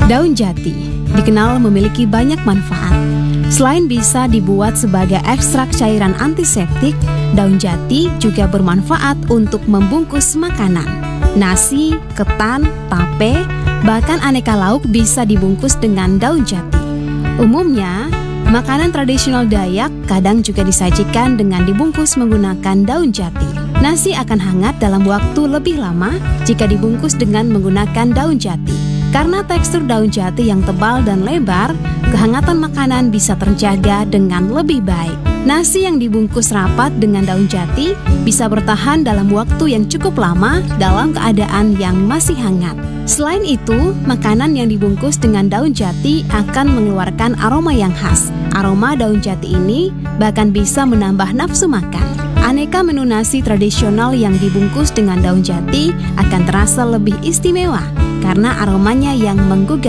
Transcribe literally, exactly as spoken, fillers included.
Daun jati dikenal memiliki banyak manfaat. Selain bisa dibuat sebagai ekstrak cairan antiseptik, daun jati juga bermanfaat untuk membungkus makanan. Nasi, ketan, tape, bahkan aneka lauk bisa dibungkus dengan daun jati. Umumnya, makanan tradisional Dayak kadang juga disajikan dengan dibungkus menggunakan daun jati. Nasi akan hangat dalam waktu lebih lama jika dibungkus dengan menggunakan daun jati. Karena tekstur daun jati yang tebal dan lebar, kehangatan makanan bisa terjaga dengan lebih baik. Nasi yang dibungkus rapat dengan daun jati bisa bertahan dalam waktu yang cukup lama dalam keadaan yang masih hangat. Selain itu, makanan yang dibungkus dengan daun jati akan mengeluarkan aroma yang khas. Aroma daun jati ini bahkan bisa menambah nafsu makan. Aneka menu nasi tradisional yang dibungkus dengan daun jati akan terasa lebih istimewa karena aromanya yang menggugah